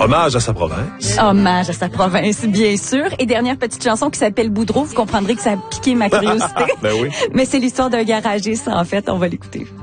Hommage à sa province. Hommage à sa province, bien sûr. Et dernière petite chanson qui s'appelle Boudreau. Vous comprendrez que ça a piqué ma curiosité. Ben oui. Mais c'est l'histoire d'un garagiste, en fait. On va l'écouter.